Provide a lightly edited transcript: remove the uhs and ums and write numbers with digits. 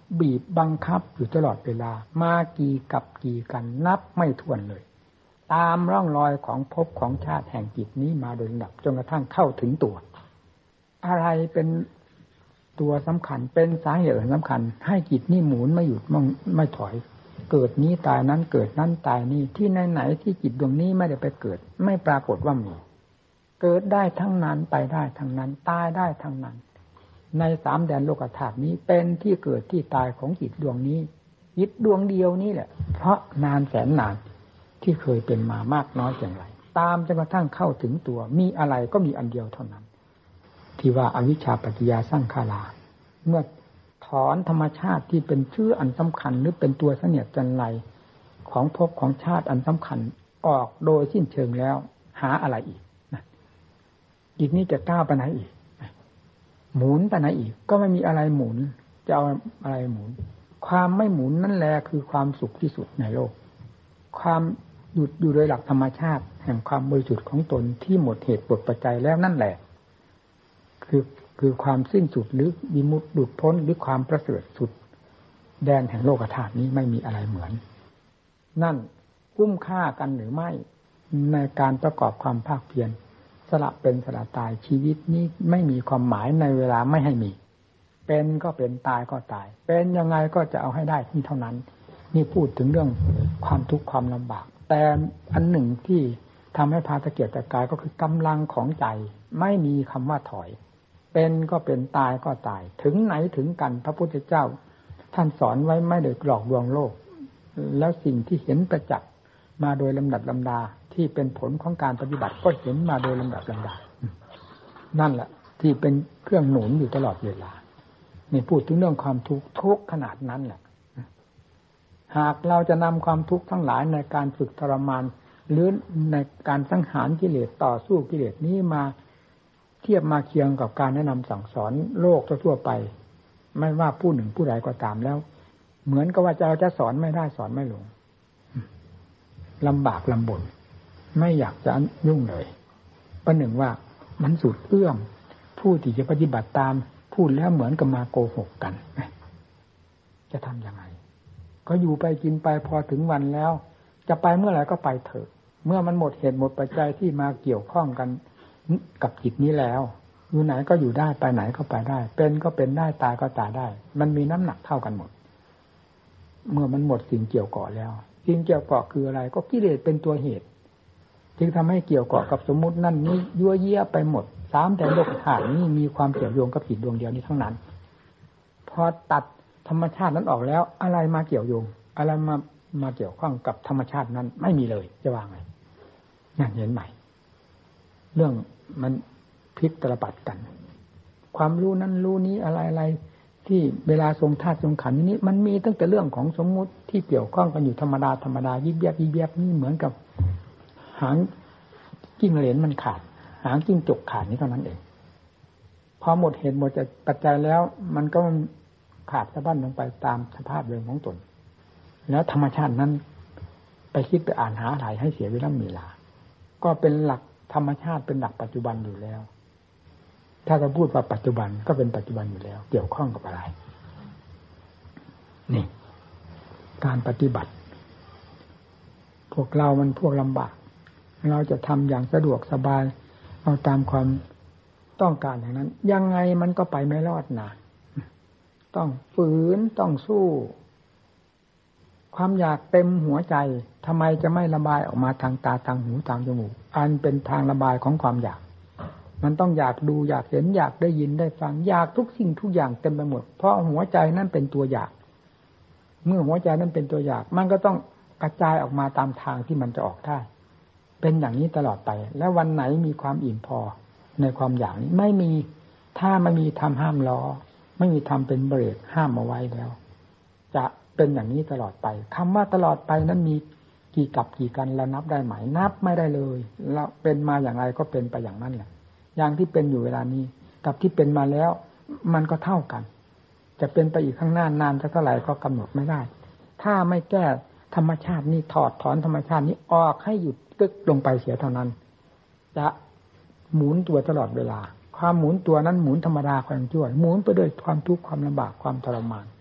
บีบบังคับอยู่ตลอดเวลามากี่กับกี่กันนับไม่ถ้วนเลยตามร่องรอยของภพของชาติแห่งจิตนี้มาโดยลำดับจนกระทั่งเข้าถึงตัวอะไรเป็นตัวสำคัญเป็นสาเหตุสำคัญให้จิตนี่หมุนไม่หยุดไม่ถอยเกิดนี้ตายนั้นเกิดนั้นตายนี้ที่ไหนๆที่จิตดวงนี้ไม่ได้ไปเกิดไม่ปรากฏว่ามีเกิดได้ทั้งนั้นไปได้ทั้งนั้นตายได้ทั้งนั้นในสามแดนโลกธาตุนี้เป็นที่เกิดที่ตายของจิตดวงนี้จิตดวงเดียวนี้แหละเพราะนานแสนนานที่เคยเป็นมามากน้อยอย่างไรตามจนกระทั่งเข้าถึงตัวมีอะไรก็มีอันเดียวเท่านั้นที่ว่าอวิชชาปัจจยาสร้างขาราเมื่อถอนธรรมชาติที่เป็นชื่ออันสำคัญหรือเป็นตัวเสนียดจันไรของภพของชาติอันสำคัญออกโดยสิ้นเชิงแล้วหาอะไรอีกจิตนี้จะก้าวไปไหนอีกหมุนไปไหนอีกก็ไม่มีอะไรหมุนจะเอาอะไรหมุนความไม่หมุนนั่นแหละคือความสุขที่สุดในโลกความหยุดอยู่โดยหลักธรรมชาติแห่งความบริสุทธิ์ของตนที่หมดเหตุหมดปัจจัยแล้วนั่นแหละคือความสิ้นสุดหรือวิมุตติหลุดพ้นหรือความประเสริฐสุดแดนแห่งโลกธาตุนี้ไม่มีอะไรเหมือนนั่นคุ้มค่ากันหรือไม่ในการประกอบความภาคเพียรสละเป็นสละตายชีวิตนี้ไม่มีความหมายในเวลาไม่ให้มีเป็นก็เป็นตายก็ตายเป็นยังไงก็จะเอาให้ได้ที่เท่านั้นนี่พูดถึงเรื่องความทุกข์ความลำบากแต่อันหนึ่งที่ทำให้พาตะเกียกตะกายก็คือกำลังของใจไม่มีคำว่าถอยเป็นก็เป็นตายก็ตายถึงไหนถึงกันพระพุทธเจ้าท่านสอนไว้ไม่ได้หลอกลวงโลกแล้วสิ่งที่เห็นประจักษ์มาโดยลำดับลำดาที่เป็นผลของการปฏิบัติก็เห็นมาโดยลำดับลำดานั่นแหละที่เป็นเครื่องหนุนอยู่ตลอดเวลานี่พูดถึงเรื่องความทุกข์ขนาดนั้นแหละหากเราจะนำความทุกข์ทั้งหลายในการฝึกทรมานหรือในการสังหารกิเลสต่อสู้กิเลสนี้มาเทียบมาเคียงกับการแนะนำสั่งสอนโลกทั่วไปไม่ว่าผู้หนึ่งผู้ใดก็ตามแล้วเหมือนกับว่าเราจะสอนไม่ได้สอนไม่ลงลำบากลำบนไม่อยากจะยุ่งเลยประหนึ่งว่ามันสุดเอื้อมผู้ที่จะปฏิบัติตามพูดแล้วเหมือนกับมาโกหกกันจะทำยังไงก็อยู่ไปกินไปพอถึงวันแล้วจะไปเมื่อไหร่ก็ไปเถอะเมื่อมันหมดเหตุหมดปัจจัยที่มาเกี่ยวข้องกันกับจิตนี้แล้วอยู่ไหนก็อยู่ได้ไปไหนก็ไปได้เป็นก็เป็นได้ตายก็ตายได้มันมีน้ำหนักเท่ากันหมดเมื่อมันหมดสิ่งเกี่ยวเกาะแล้วสิ่งเกี่ยวเกาะคืออะไรก็กิเลสเป็นตัวเหตุจึงทำให้เกี่ยวเกาะกับสมมุตินั่นนี้ยั่วเยี่ยไปหมดสามแต่โลกธาตุนี้มีความเกี่ยวโยงกับจิตดวงเดียวนี้ทั้งนั้นพอตัดธรรมชาตินั้นออกแล้วอะไรมาเกี่ยวโยงอะไรมาเกี่ยวข้องกับธรรมชาตินั้นไม่มีเลยจะว่าไงนั่นเห็นไหมเรื่องมันพลิกตลปัดกันความรู้นั้นรู้นี้อะไรที่เวลาทรงธาตุทรงขันธ์นี้มันมีตั้งแต่เรื่องของสมมุติที่เกี่ยวข้องกันอยู่ธรรมดายิบยับนี่เหมือนกับหางจิ้งเหลนมันขาดหางจิ้งจกขาดนี้เท่านั้นเองพอหมดเหตุหมดปัจจัยแล้วมันก็ขาดสะบั้นลงไปตามสภาพเดิมของตนแล้วธรรมชาตินั้นไปคิดไปอ่านหาอะไรให้เสียเวลาก็เป็นหลักธรรมชาติเป็นหลักปัจจุบันอยู่แล้วถ้าจะพูดว่าปัจจุบันก็เป็นปัจจุบันอยู่แล้วเกี่ยวข้องกับอะไรนี่การปฏิบัติพวกเรามันพวกลำบากเราจะทำอย่างสะดวกสบายเอาตามความต้องการอย่างนั้นยังไงมันก็ไปไม่รอดนะต้องฝืนต้องสู้ความอยากเต็มหัวใจทำไมจะไม่ระบายออกมาทางตาทางหูทางจมูกอันเป็นทางระบายของความอยากมันต้องอยากดูอยากเห็นอยากได้ยินได้ฟังอยากทุกสิ่งทุกอย่างเต็มไปหมดเพราะหัวใจนั้นเป็นตัวอยากเมื่อหัวใจนั้นเป็นตัวอยากมันก็ต้องกระจายออกมาตามทางที่มันจะออกได้เป็นอย่างนี้ตลอดไปแล้ววันไหนมีความอิ่มพอในความอยากนี้ไม่มีถ้าไม่มีทำห้ามล้อไม่มีทำเป็นเบรกห้ามเอาไว้แล้วจะเป็นอย่างนี้ตลอดไปคำว่าตลอดไปนั้นมีกี่กับกี่กันเรานับได้ไหมนับไม่ได้เลยเราเป็นมาอย่างไรก็เป็นไปอย่างนั้นแหละอย่างที่เป็นอยู่เวลานี้กับที่เป็นมาแล้วมันก็เท่ากันจะเป็นไปอีกข้างหน้านานสักเท่าไหร่ก็กำหนดไม่ได้ถ้าไม่แก้ธรรมชาตินี้ถอดถอนธรรมชาตินี้ออกให้หยุดกึกลงไปเสียเท่านั้นจะหมุนตัวตลอดเวลาความหมุนตัวนั้นหมุนธรรมดาความชั่วหมุนไปด้วยความทุกข์ความลำบากความทรมาน